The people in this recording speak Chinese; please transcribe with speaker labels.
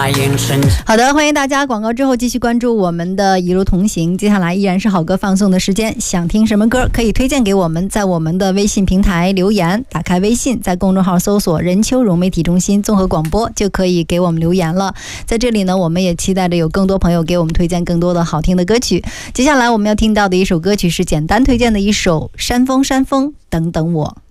Speaker 1: 好的，欢迎大家广告之后继续关注我们的一路同行，接下来依然是好歌放送的时间，想听什么歌可以推荐给我们，在我们的微信平台留言，打开微信，在公众号搜索任秋荣媒体中心综合广播就可以给我们留言了。在这里呢，我们也期待着有更多朋友给我们推荐更多的好听的歌曲。接下来我们要听到的一首歌曲是简单推荐的一首《山峰山峰等等我》。